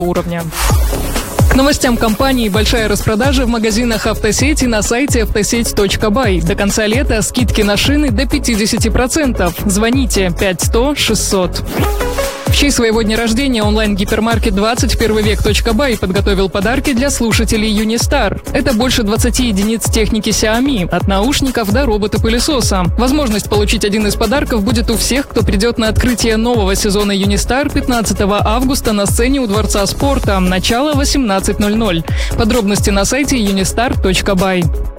уровня. К новостям компании большая распродажа в магазинах «Автосеть» и на сайте автосеть.бай. До конца лета скидки на шины до 50%. Звоните 5100 600. В честь своего дня рождения онлайн-гипермаркет 21век.бай подготовил подарки для слушателей Юнистар. Это больше 20 единиц техники Xiaomi, от наушников до робота-пылесоса. Возможность получить один из подарков будет у всех, кто придет на открытие нового сезона Юнистар 15 августа на сцене у Дворца спорта. Начало 18:00. Подробности на сайте unistar.by.